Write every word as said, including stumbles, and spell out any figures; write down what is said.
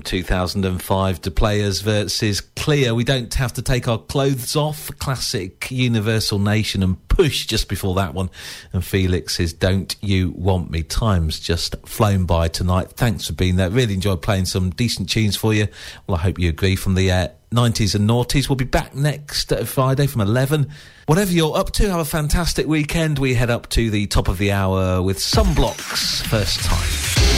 two thousand five, The Players versus Clear. We don't have to take our clothes off. Classic Universal Nation, and Push just before that one. And Felix's Don't You Want Me. Time's just flown by tonight. Thanks for being there. Really enjoyed playing some decent tunes for you. Well, I hope you agree, from the uh, nineties and noughties. We'll be back next uh, Friday from eleven. Whatever you're up to, have a fantastic weekend. We head up to the top of the hour with Sunblocks. First Time.